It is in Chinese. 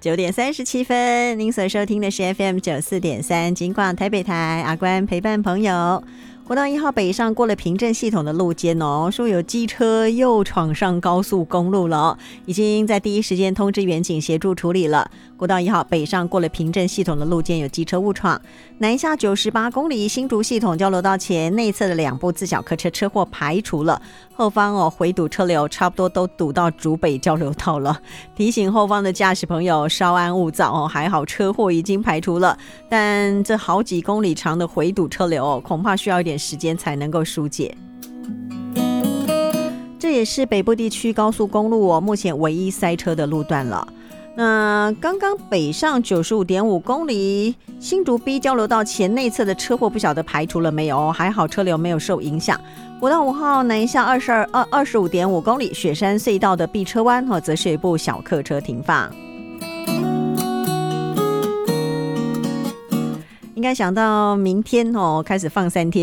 9:37，您所收听的是 FM94.3 金广台北台，阿关陪伴朋友。国道1号北上过了平镇系统的路肩哦，说有机车又闯上高速公路了哦，已经在第一时间通知员警协助处理了。国道1号北上过了平镇系统的路肩有机车误闯，南下98公里新竹系统交流道前内侧的2部自小客车车祸排除了，后方回堵车流差不多都堵到竹北交流道了，提醒后方的驾驶朋友稍安勿躁还好车祸已经排除了，但这好几公里长的回堵车流恐怕需要一点时间才能够疏解。这也是北部地区高速公路目前唯一塞车的路段了。那刚刚北上95.5公里新竹 B 交流道前内侧的车祸不晓得排除了没有，还好车流没有受影响。国道5号南下25.5公里雪山隧道的 B 车弯则是有一部小客车停放。应该想到明天开始放3天